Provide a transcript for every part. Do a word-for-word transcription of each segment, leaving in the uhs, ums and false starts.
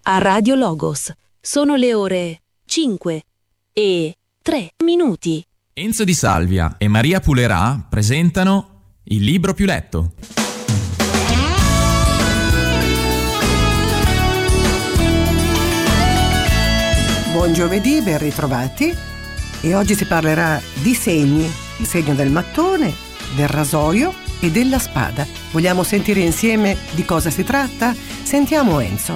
a Radio Logos. Sono le ore cinque e tre minuti. Enzo Di Salvia e Maria Pulerà presentano Il libro più letto. Buon giovedì, ben ritrovati. E oggi si parlerà di segni, il segno del mattone, del rasoio e della spada. Vogliamo sentire insieme di cosa si tratta? Sentiamo Enzo.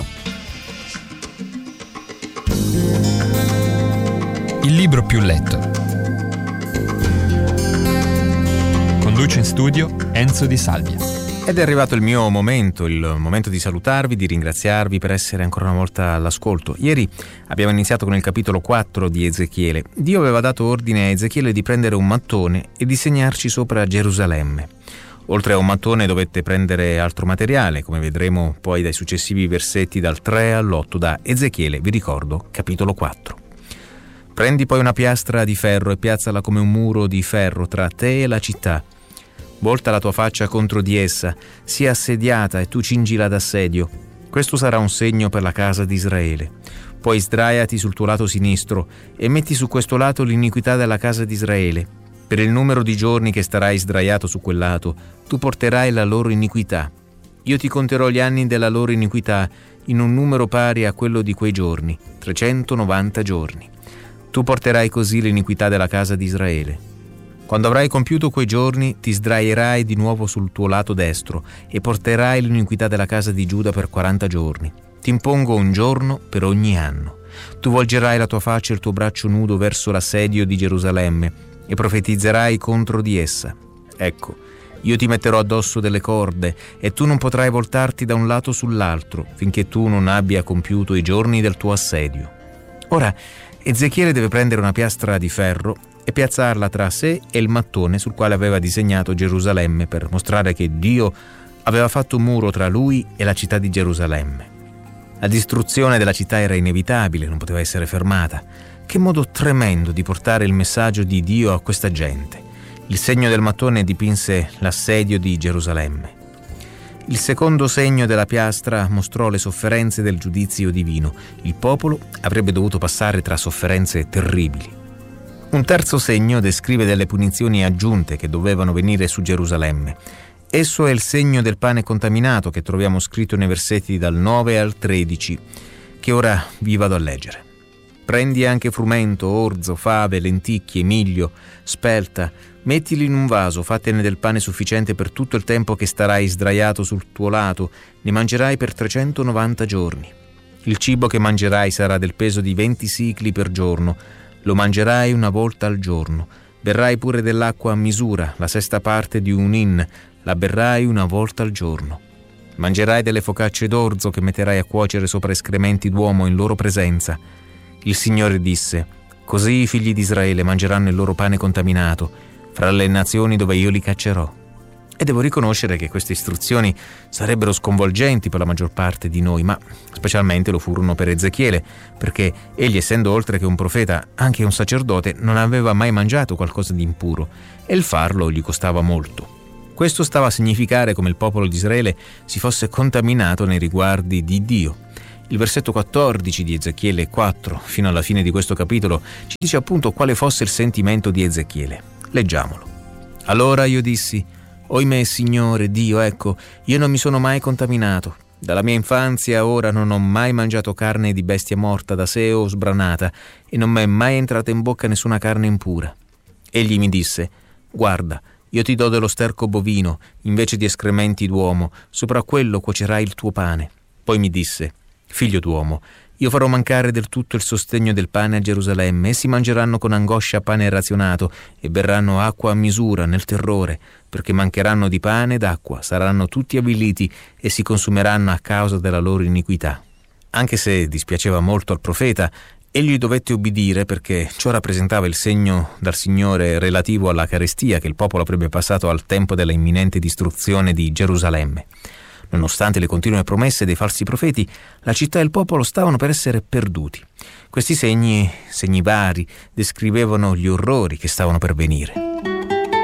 Il libro più letto. Conduce in studio Enzo Di Salvia. Ed è arrivato il mio momento, il momento di salutarvi, di ringraziarvi per essere ancora una volta all'ascolto. Ieri abbiamo iniziato con il capitolo quattro di Ezechiele. Dio aveva dato ordine a Ezechiele di prendere un mattone e disegnarci sopra Gerusalemme. Oltre a un mattone dovette prendere altro materiale, come vedremo poi dai successivi versetti dal tre all'otto da Ezechiele, vi ricordo, capitolo quattro. Prendi poi una piastra di ferro e piazzala come un muro di ferro tra te e la città. Volta la tua faccia contro di essa, sia assediata e tu cingila d'assedio. Questo sarà un segno per la casa di Israele. Poi sdraiati sul tuo lato sinistro e metti su questo lato l'iniquità della casa di Israele. Per il numero di giorni che starai sdraiato su quel lato, tu porterai la loro iniquità. Io ti conterò gli anni della loro iniquità in un numero pari a quello di quei giorni, trecentonovanta giorni. Tu porterai così l'iniquità della casa di Israele. Quando avrai compiuto quei giorni, ti sdraierai di nuovo sul tuo lato destro e porterai l'iniquità della casa di Giuda per quaranta giorni. Ti impongo un giorno per ogni anno. Tu volgerai la tua faccia e il tuo braccio nudo verso l'assedio di Gerusalemme e profetizzerai contro di essa. Ecco, io ti metterò addosso delle corde e tu non potrai voltarti da un lato sull'altro finché tu non abbia compiuto i giorni del tuo assedio. Ora, Ezechiele deve prendere una piastra di ferro e piazzarla tra sé e il mattone sul quale aveva disegnato Gerusalemme per mostrare che Dio aveva fatto un muro tra lui e la città di Gerusalemme. La distruzione della città era inevitabile, non poteva essere fermata. Che modo tremendo di portare il messaggio di Dio a questa gente. Il segno del mattone dipinse l'assedio di Gerusalemme. Il secondo segno della piastra mostrò le sofferenze del giudizio divino. Il popolo avrebbe dovuto passare tra sofferenze terribili. Un terzo segno descrive delle punizioni aggiunte che dovevano venire su Gerusalemme. Esso è il segno del pane contaminato che troviamo scritto nei versetti dal nove al tredici, che ora vi vado a leggere. Prendi anche frumento, orzo, fave, lenticchie, miglio, spelta, mettili in un vaso, fattene del pane sufficiente per tutto il tempo che starai sdraiato sul tuo lato, ne mangerai per trecentonovanta giorni. Il cibo che mangerai sarà del peso di venti sicli per giorno, lo mangerai una volta al giorno. Berrai pure dell'acqua a misura, la sesta parte di un in, la berrai una volta al giorno. Mangerai delle focacce d'orzo che metterai a cuocere sopra escrementi d'uomo in loro presenza. Il Signore disse: così i figli di Israele mangeranno il loro pane contaminato, fra le nazioni dove io li caccerò. E devo riconoscere che queste istruzioni sarebbero sconvolgenti per la maggior parte di noi, ma specialmente lo furono per Ezechiele, perché egli, essendo oltre che un profeta anche un sacerdote, non aveva mai mangiato qualcosa di impuro e il farlo gli costava molto. Questo stava a significare come il popolo di Israele si fosse contaminato nei riguardi di Dio. Il versetto quattordici di Ezechiele quattro, fino alla fine di questo capitolo, ci dice appunto quale fosse il sentimento di Ezechiele. Leggiamolo. Allora io dissi: oimè, Signore Dio, ecco, io non mi sono mai contaminato. Dalla mia infanzia a ora non ho mai mangiato carne di bestia morta da sé o sbranata, e non mi è mai entrata in bocca nessuna carne impura. Egli mi disse: guarda, io ti do dello sterco bovino, invece di escrementi d'uomo, sopra quello cuocerai il tuo pane. Poi mi disse: figlio d'uomo, io farò mancare del tutto il sostegno del pane a Gerusalemme. Essi mangeranno con angoscia pane razionato e berranno acqua a misura nel terrore, perché mancheranno di pane ed acqua, saranno tutti avviliti e si consumeranno a causa della loro iniquità. Anche se dispiaceva molto al profeta, egli dovette obbedire perché ciò rappresentava il segno dal Signore relativo alla carestia che il popolo avrebbe passato al tempo della imminente distruzione di Gerusalemme. Nonostante le continue promesse dei falsi profeti, la città e il popolo stavano per essere perduti. Questi segni, segni vari, descrivevano gli orrori che stavano per venire.